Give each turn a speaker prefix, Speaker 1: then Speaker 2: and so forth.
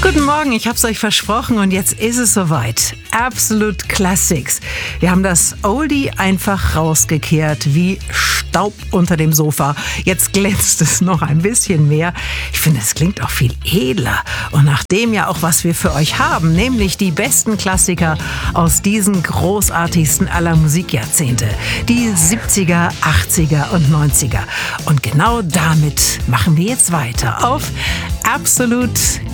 Speaker 1: Guten Morgen, ich hab's euch versprochen und jetzt ist es soweit. Absolute Classics. Wir haben das Oldie einfach rausgekehrt wie Staub unter dem Sofa. Jetzt glänzt es noch ein bisschen mehr. Ich finde, es klingt auch viel edler. Und nachdem ja auch was wir für euch haben, nämlich die besten Klassiker aus diesen großartigsten aller Musikjahrzehnte. Die 70er, 80er und 90er. Und genau damit machen wir jetzt weiter auf Absolute